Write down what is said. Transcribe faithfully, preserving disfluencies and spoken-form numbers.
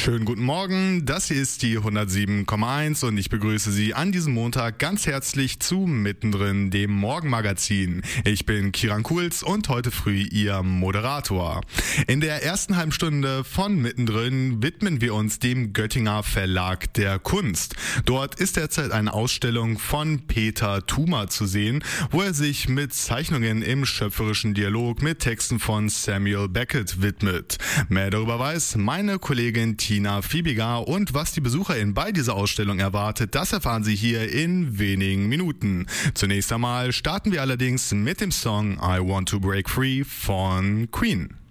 Schönen guten Morgen, das hier ist die hundertsieben Komma eins und ich begrüße Sie an diesem Montag ganz herzlich zu Mittendrin, dem Morgenmagazin. Ich bin Kiran Kulz und heute früh Ihr Moderator. In der ersten halben Stunde von Mittendrin widmen wir uns dem Göttinger Verlag der Kunst. Dort ist derzeit eine Ausstellung von Peter Thuma zu sehen, wo er sich mit Zeichnungen im schöpferischen Dialog mit Texten von Samuel Beckett widmet. Mehr darüber weiß meine Kollegin Tina Fiebiger und was die BesucherInnen bei dieser Ausstellung erwartet, das erfahren Sie hier in wenigen Minuten. Zunächst einmal starten wir allerdings mit dem Song I Want to Break Free von Queen.